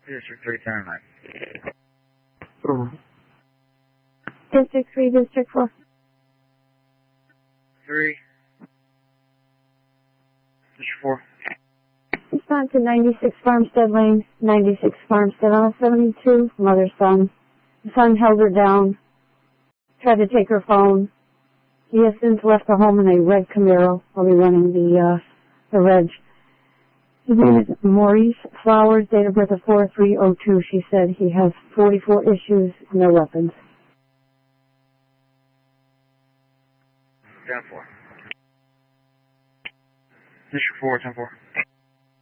District 3, 10-9. District 3, District 4. 3. District 4. Respond to 96 Farmstead Lane, 96 Farmstead on a 72, mother, son. The son held her down, tried to take her phone. He has since left the home in a red Camaro. I'll be running the reg. His name is Maurice Flowers, date of birth of 4302. She said he has 44 issues, no weapons. 10-4. District 4, 10-4.